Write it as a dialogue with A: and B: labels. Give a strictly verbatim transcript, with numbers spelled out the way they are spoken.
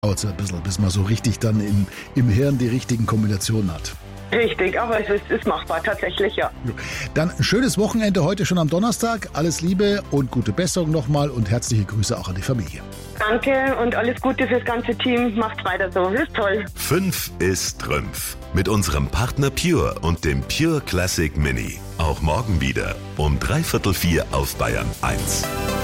A: Dauert es ein bisschen, bis man so richtig dann im, im Hirn die richtigen Kombinationen hat.
B: Richtig, aber es ist, ist machbar, tatsächlich, ja.
A: Dann ein schönes Wochenende heute schon am Donnerstag. Alles Liebe und gute Besserung nochmal und herzliche Grüße auch an die Familie.
B: Danke und alles Gute fürs ganze Team. Macht weiter so, ist toll.
C: Fünf ist Trümpf. Mit unserem Partner Pure und dem Pure Classic Mini. Auch morgen wieder um dreiviertel vier auf Bayern eins.